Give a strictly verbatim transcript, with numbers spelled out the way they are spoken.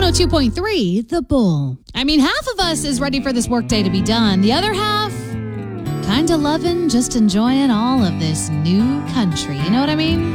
one oh two point three, The Bull. I mean, half of us is ready for this workday to be done. The other half, kind of loving, just enjoying all of this new country. You know what I mean?